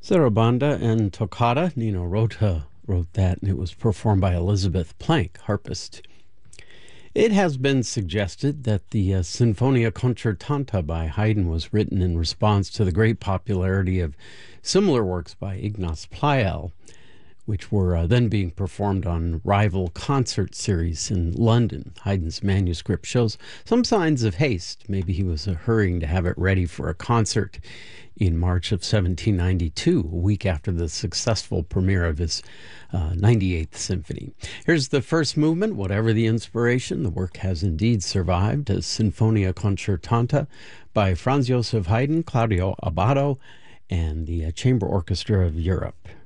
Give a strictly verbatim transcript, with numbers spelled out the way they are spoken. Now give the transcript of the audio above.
Sarabanda and Toccata. Nino Rota wrote that, and it was performed by Elizabeth Plank, harpist. It has been suggested that the uh, Sinfonia Concertanta by Haydn was written in response to the great popularity of similar works by Ignaz Pleyel, which were uh, then being performed on rival concert series in London. Haydn's manuscript shows some signs of haste. Maybe he was uh, hurrying to have it ready for a concert in March of seventeen ninety-two, a week after the successful premiere of his uh, ninety-eighth Symphony. Here's the first movement. Whatever the inspiration, the work has indeed survived as Sinfonia Concertanta by Franz Joseph Haydn, Claudio Abbado, and the uh, Chamber Orchestra of Europe.